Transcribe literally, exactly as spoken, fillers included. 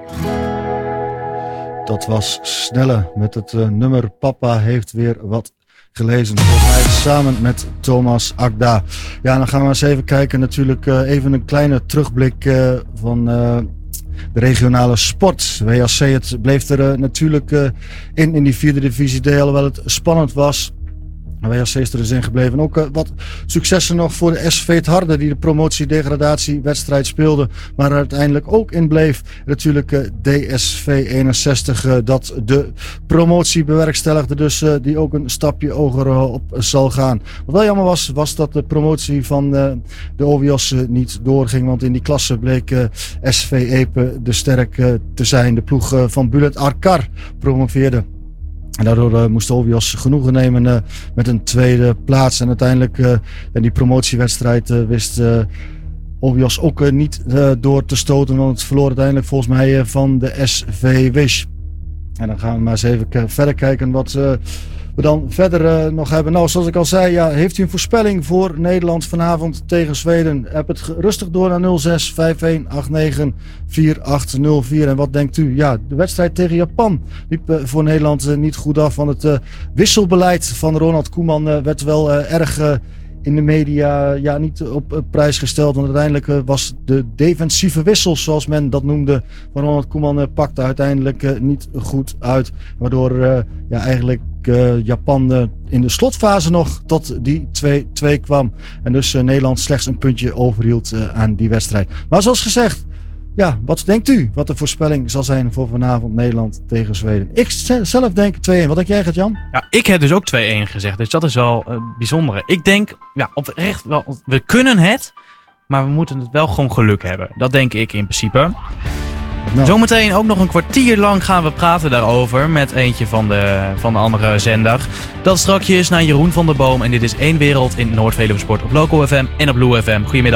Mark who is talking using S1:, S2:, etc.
S1: Dat was Snelle met het uh, nummer Papa heeft weer wat gelezen. Volgens mij samen met Thomas Akda. Ja, dan gaan we eens even kijken. Natuurlijk uh, even een kleine terugblik uh, van uh, de regionale sport. W H C, het bleef er uh, natuurlijk uh, in in die vierde divisie D, alhoewel het spannend was. W H C is er dus in gebleven. En ook uh, wat successen nog voor de S V 't Harde, die de promotie-degradatiewedstrijd speelde, maar er uiteindelijk ook in bleef. Natuurlijk uh, D S V eenenzestig, uh, dat de promotie bewerkstelligde, dus uh, die ook een stapje hoger uh, op zal gaan. Wat wel jammer was, was dat de promotie van uh, de O V Os uh, niet doorging, want in die klasse bleek uh, S V Epe de sterk uh, te zijn. De ploeg uh, van Bulet Arkar promoveerde. En daardoor uh, moest de O V Os genoegen nemen uh, met een tweede plaats. En uiteindelijk uh, in die promotiewedstrijd uh, wist uh, O V Os ook uh, niet uh, door te stoten. Want het verloor uiteindelijk volgens mij uh, van de S V Wish. En dan gaan we maar eens even k- verder kijken wat uh, we dan verder uh, nog hebben. Nou, zoals ik al zei, ja, heeft u een voorspelling voor Nederland vanavond tegen Zweden? Heb het rustig door naar nul zes vijf een acht negen vier acht nul vier. En wat denkt u? Ja, de wedstrijd tegen Japan liep uh, voor Nederland uh, niet goed af. Want het uh, wisselbeleid van Ronald Koeman uh, werd wel uh, erg uh, in de media ja, niet op uh, prijs gesteld. Want uiteindelijk uh, was de defensieve wissel, zoals men dat noemde, van Ronald Koeman uh, pakte uiteindelijk uh, niet goed uit. Waardoor uh, ja, eigenlijk uh, Japan uh, in de slotfase nog tot die twee twee kwam. En dus uh, Nederland slechts een puntje overhield uh, aan die wedstrijd. Maar zoals gezegd, ja, wat denkt u wat de voorspelling zal zijn voor vanavond Nederland tegen Zweden? Ik zelf denk twee een. Wat denk jij, Gert-Jan?
S2: Ja, ik heb dus ook twee een gezegd, dus dat is wel uh, bijzonder. Ik denk, ja, oprecht wel, we kunnen het, maar we moeten het wel gewoon geluk hebben. Dat denk ik in principe. Nou. Zometeen ook nog een kwartier lang gaan we praten daarover met eentje van de, van de andere zender. Dat strakjes naar Jeroen van der Boom en dit is één Wereld in Noord-Veluwe Sport op Local F M en op Blue F M. Goedemiddag.